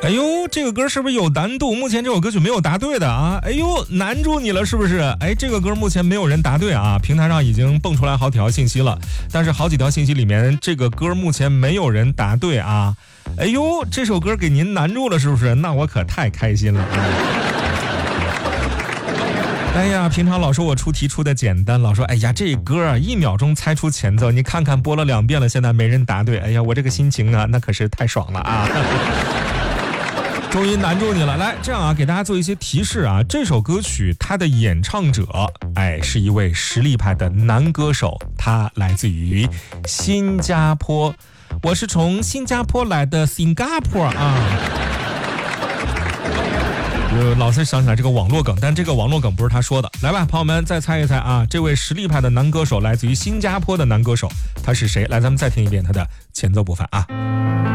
哎呦，这个歌是不是有难度？目前这首歌曲没有答对的啊！哎呦，难住你了是不是？哎，这个歌目前没有人答对啊，平台上已经蹦出来好几条信息了，但是好几条信息里面，这个歌目前没有人答对啊！哎呦，这首歌给您难住了是不是？那我可太开心了。哎呀，平常老说我出题出的简单，老说哎呀这歌啊1秒钟猜出前奏，你看看播了2遍了，现在没人答对，哎呀我这个心情啊那可是太爽了啊！终于难住你了，来这样啊，给大家做一些提示啊，这首歌曲它的演唱者是一位实力派的男歌手，他来自于新加坡，我是从新加坡来的新加坡啊。老是想起来这个网络梗，但这个网络梗不是他说的。来吧，朋友们再猜一猜啊，这位实力派的男歌手来自于新加坡的男歌手，他是谁？来，咱们再听一遍他的前奏部分啊。